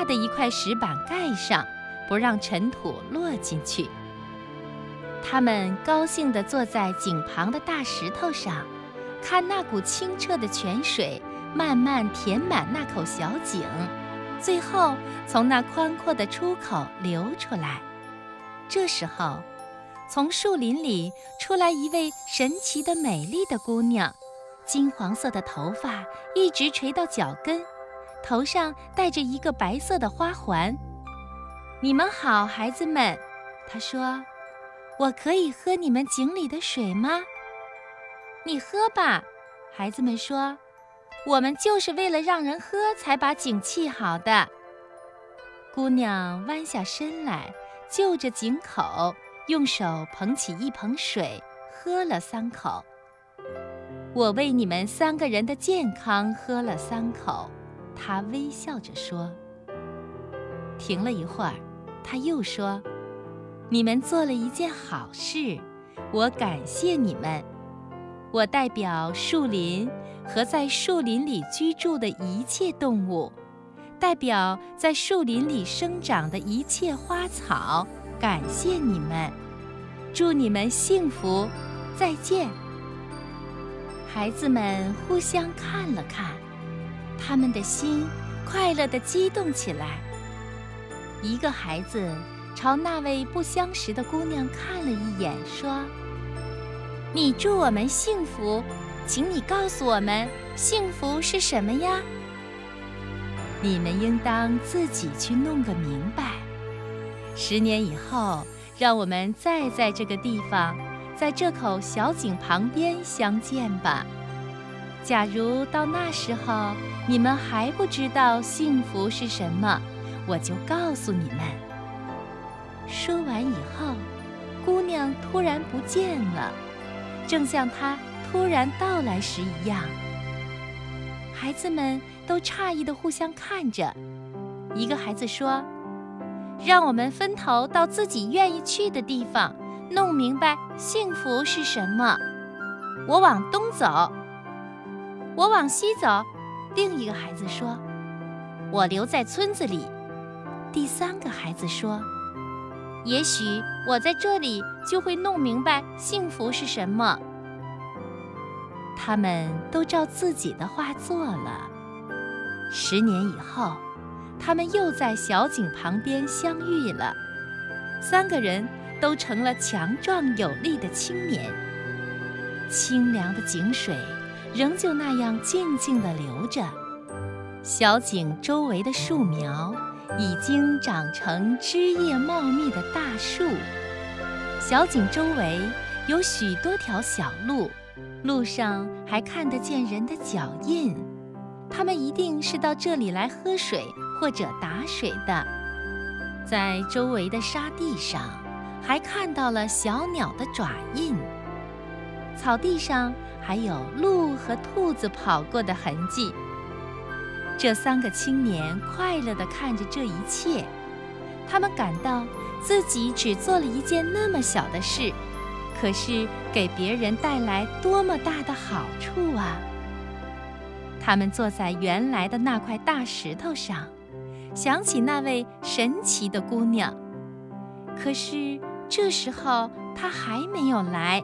的一块石板盖上，不让尘土落进去。他们高兴地坐在井旁的大石头上，看那股清澈的泉水慢慢填满那口小井，最后从那宽阔的出口流出来。这时候，从树林里出来一位神奇的美丽的姑娘，金黄色的头发一直垂到脚跟，头上戴着一个白色的花环。你们好，孩子们，她说，我可以喝你们井里的水吗？你喝吧，孩子们说，我们就是为了让人喝才把井砌好的。姑娘弯下身来，就着井口，用手捧起一捧水，喝了3口。我为你们3个人的健康喝了3口，她微笑着说。停了一会儿，她又说，你们做了一件好事，我感谢你们。我代表树林和在树林里居住的一切动物，代表在树林里生长的一切花草，感谢你们，祝你们幸福，再见。孩子们互相看了看，他们的心快乐地激动起来。一个孩子朝那位不相识的姑娘看了一眼，说，你祝我们幸福，请你告诉我们，幸福是什么呀？你们应当自己去弄个明白。10年以后，让我们再在这个地方，在这口小井旁边相见吧。假如到那时候你们还不知道幸福是什么，我就告诉你们。说完以后，姑娘突然不见了，正像她突然到来时一样。孩子们都诧异地互相看着。一个孩子说，让我们分头到自己愿意去的地方，弄明白幸福是什么。我往东走。我往西走。另一个孩子说，我留在村子里。第3个孩子说，也许我在这里就会弄明白幸福是什么。他们都照自己的话做了。10年以后，他们又在小井旁边相遇了。3个人都成了强壮有力的青年。清凉的井水仍旧那样静静地流着。小井周围的树苗已经长成枝叶茂密的大树。小井周围有许多条小路，路上还看得见人的脚印，他们一定是到这里来喝水或者打水的。在周围的沙地上还看到了小鸟的爪印，草地上还有鹿和兔子跑过的痕迹。这3个青年快乐地看着这一切，他们感到自己只做了一件那么小的事，可是给别人带来多么大的好处啊！他们坐在原来的那块大石头上，想起那位神奇的姑娘，可是这时候她还没有来。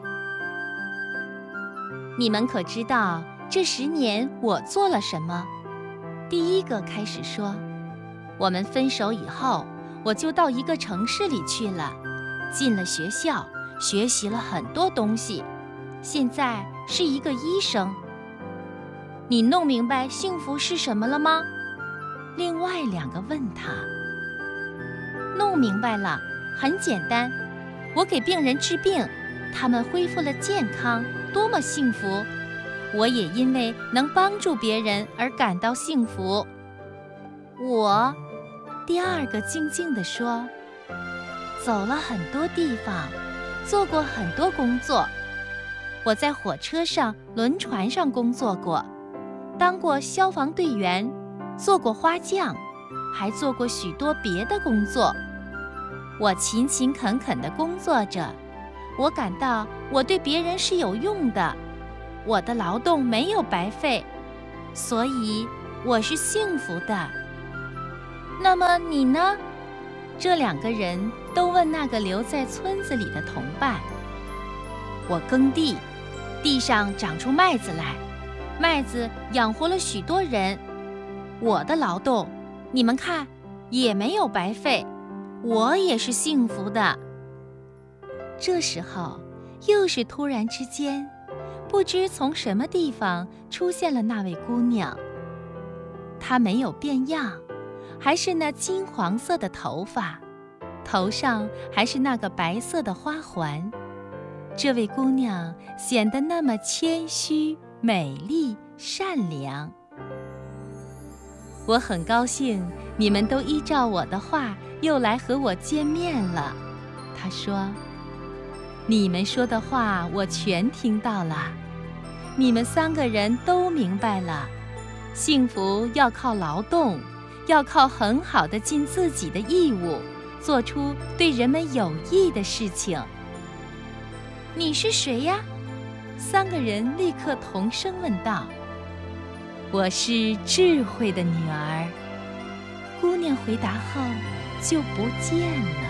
你们可知道这10年我做了什么？第一个开始说，我们分手以后，我就到一个城市里去了，进了学校，学习了很多东西，现在是一个医生。你弄明白幸福是什么了吗？另外2个问他。弄明白了，很简单，我给病人治病，他们恢复了健康，多么幸福！我也因为能帮助别人而感到幸福。第2个静静地说，走了很多地方，做过很多工作。我在火车上、轮船上工作过，当过消防队员，做过花匠，还做过许多别的工作。我勤勤恳恳地工作着，我感到我对别人是有用的，我的劳动没有白费，所以我是幸福的。 那么你呢？这2个人都问那个留在村子里的同伴。我耕地，地上长出麦子来，麦子养活了许多人。我的劳动，你们看，也没有白费，我也是幸福的。这时候，又是突然之间，不知从什么地方出现了那位姑娘。她没有变样，还是那金黄色的头发，头上还是那个白色的花环。这位姑娘显得那么谦虚、美丽、善良。我很高兴你们都依照我的话又来和我见面了。她说，你们说的话我全听到了，你们3个人都明白了，幸福要靠劳动，要靠很好的尽自己的义务，做出对人们有益的事情。你是谁呀？3个人立刻同声问道。我是智慧的女儿。姑娘回答后就不见了。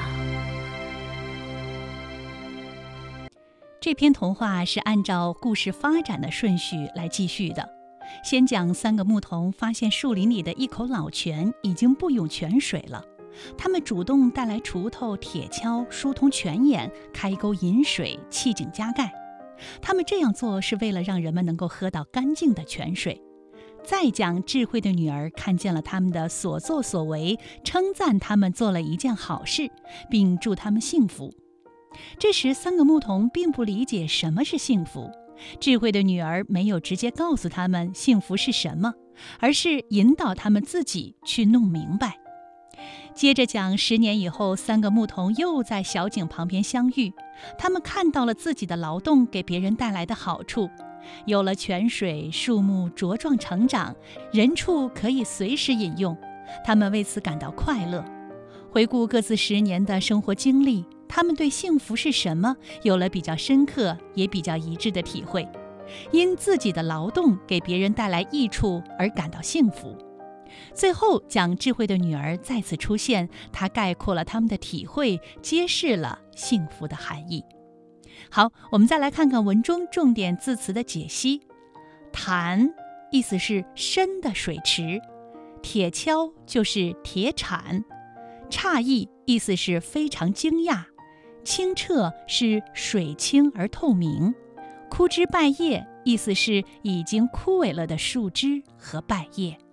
这篇童话是按照故事发展的顺序来继续的。先讲3个牧童发现树林里的一口老泉已经不涌泉水了，他们主动带来锄头、铁锹，疏通泉眼，开沟引水，砌井加盖。他们这样做是为了让人们能够喝到干净的泉水。再讲智慧的女儿看见了他们的所作所为，称赞他们做了一件好事，并祝他们幸福。这时3个牧童并不理解什么是幸福，智慧的女儿没有直接告诉他们幸福是什么，而是引导他们自己去弄明白。接着讲10年以后，3个牧童又在小井旁边相遇，他们看到了自己的劳动给别人带来的好处，有了泉水，树木茁壮成长，人畜可以随时饮用，他们为此感到快乐。回顾各自10年的生活经历，他们对幸福是什么有了比较深刻也比较一致的体会，因自己的劳动给别人带来益处而感到幸福。最后讲智慧的女儿再次出现，她概括了他们的体会，揭示了幸福的含义。好，我们再来看看文中重点字词的解析。潭意思是深的水池，铁锹就是铁铲，诧异意思是非常惊讶，清澈是水清而透明，枯枝败叶意思是已经枯萎了的树枝和败叶。